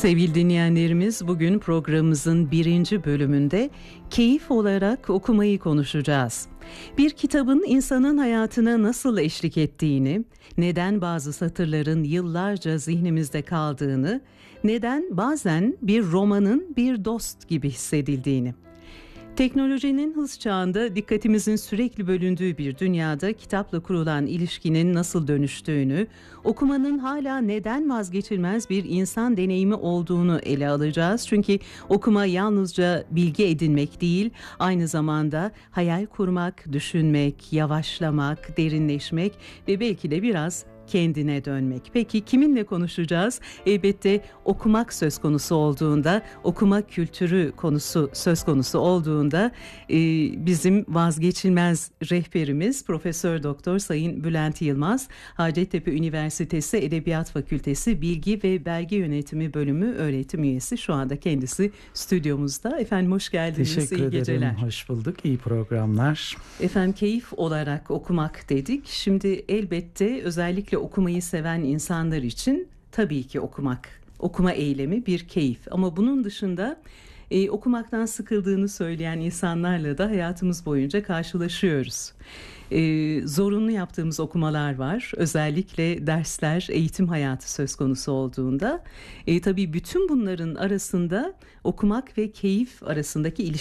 Sevgili dinleyenlerimiz, bugün programımızın 1. bölümünde keyif olarak okumayı konuşacağız. Bir kitabın insanın hayatına nasıl eşlik ettiğini, neden bazı satırların yıllarca zihnimizde kaldığını, neden bazen bir romanın bir dost gibi hissedildiğini. Teknolojinin hız çağında dikkatimizin sürekli bölündüğü bir dünyada kitapla kurulan ilişkinin nasıl dönüştüğünü, okumanın hala neden vazgeçilmez bir insan deneyimi olduğunu ele alacağız. Çünkü okuma yalnızca bilgi edinmek değil, aynı zamanda hayal kurmak, düşünmek, yavaşlamak, derinleşmek ve belki de biraz kendine dönmek. Peki kiminle konuşacağız? Elbette okumak söz konusu olduğunda, okuma kültürü konusu söz konusu olduğunda bizim vazgeçilmez rehberimiz Profesör Doktor Sayın Bülent Yılmaz, Hacettepe Üniversitesi Edebiyat Fakültesi Bilgi ve Belge Yönetimi Bölümü öğretim üyesi. Şu anda kendisi stüdyomuzda. Efendim hoş geldiniz. Teşekkür ederim. Geceler. Hoş bulduk. İyi programlar. Efendim keyif olarak okumak dedik. Şimdi elbette özellikle okumayı seven insanlar için tabii ki okuma eylemi bir keyif. Ama bunun dışında okumaktan sıkıldığını söyleyen insanlarla da hayatımız boyunca karşılaşıyoruz. Zorunlu yaptığımız okumalar var. Özellikle dersler, eğitim hayatı söz konusu olduğunda. Tabii bütün bunların arasında okumak ve keyif arasındaki